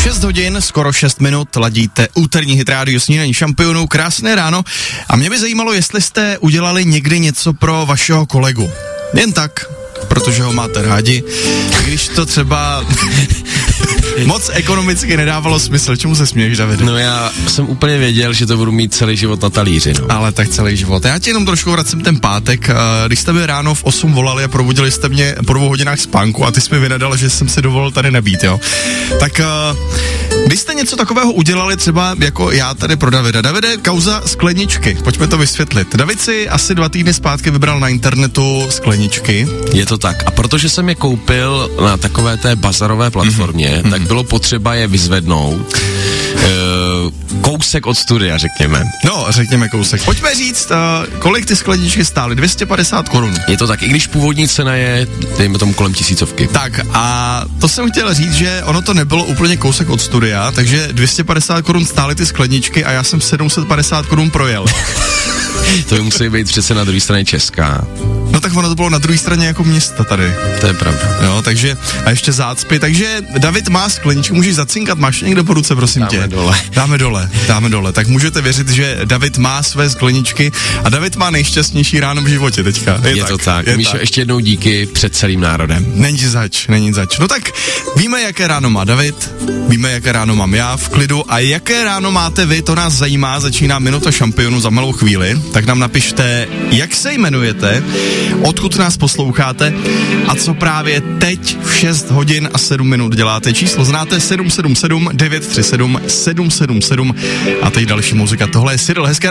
6 hodin, skoro 6 minut, ladíte úterní hit rádio Snídaní šampionů, krásné ráno. A mě by zajímalo, jestli jste udělali někdy něco pro vašeho kolegu. Jen tak, protože ho máte rádi. Když to třeba moc ekonomicky nedávalo smysl. Čemu se směješ, Davide? No já jsem úplně věděl, že to budu mít celý život na talíři, no. Ale tak celý život. Já ti jenom trošku vracím ten pátek, když jste mi ráno v 8 volali a probudili jste mě po 2 hodinách spánku a ty jsi mi vynadal, že jsem si dovolil tady nebýt, jo. Tak když jste něco takového udělali třeba jako já tady pro Davida. Davide, kauza skleničky. Pojďme to vysvětlit. David si asi 2 týdny zpátky vybral na internetu skleničky. Je to tak. A protože jsem je koupil na takové té bazarové platformě, tak bylo potřeba je vyzvednout. Kousek od studia, řekněme. No, řekněme kousek. Pojďme říct, kolik ty skleničky stály? 250 korun. Je to tak, i když původní cena je, dejme tomu, kolem 1000. Tak a to jsem chtěl říct, že ono to nebylo úplně kousek od studia, takže 250 korun stály ty skleničky a já jsem 750 korun projel. To by musí být přece na druhé straně Česká. No tak ono to bylo na druhé straně jako města tady. To je pravda. Jo, takže a ještě zácpy, takže David má skleničku, můžeš zacinkat, máš někde po ruce, prosím tě. Dáme dole, tak můžete věřit, že David má své skleničky a David má nejšťastnější ráno v životě teďka. Je to tak. Míšo, ještě jednou díky před celým národem. Není zač. No tak víme, jaké ráno má David, víme, jaké ráno mám já v klidu a jaké ráno máte vy, to nás zajímá, začíná Minuta šampionu za malou chvíli, tak nám napište, jak se jmenujete, odkud nás posloucháte a co právě teď v 6 hodin a 7 minut děláte. Číslo znáte 777 937 777 a teď další muzika. Tohle je Cyril, hezké